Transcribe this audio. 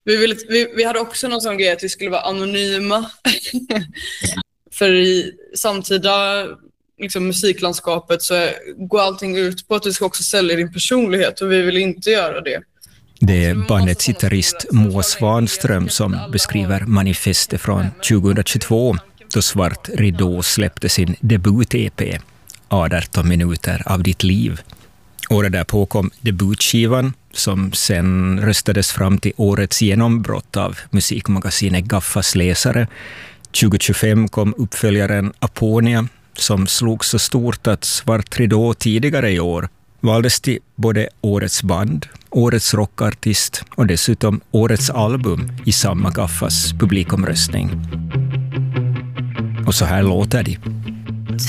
Vi hade också någon sån grej att vi skulle vara anonyma. För i samtida liksom, musiklandskapet så går allting ut på att du ska också sälja din personlighet, och vi vill inte göra det. Det är bandets gitarrist Moa Svanström som beskriver manifestet från 2022 då Svart ridå släppte sin debut-EP 18 minuter av ditt liv. Året därpå kom debutskivan som sen röstades fram till årets genombrott av musikmagasinet Gaffas läsare. 2025 kom uppföljaren Aponia som slog så stort att Svart ridå tidigare i år valdes till både årets band, årets rockartist och dessutom årets album i samma Gaffas publikomröstning. Och så här låter de.